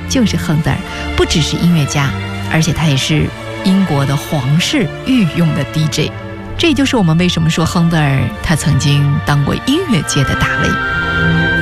就是亨德尔，不只是音乐家，而且他也是英国的皇室御用的 DJ。这也就是我们为什么说亨德尔他曾经当过音乐界的大卫。